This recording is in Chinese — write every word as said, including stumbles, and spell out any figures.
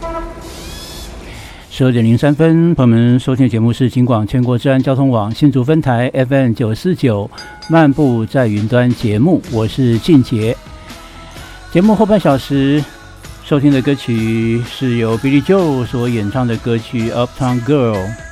十二点零三分，朋友们收听的节目是金广全国治安交通网新竹分台 F M 九四九漫步在云端节目，我是俊杰。节目后半小时收听的歌曲是由 Billy Joel 所演唱的歌曲 Uptown Girl。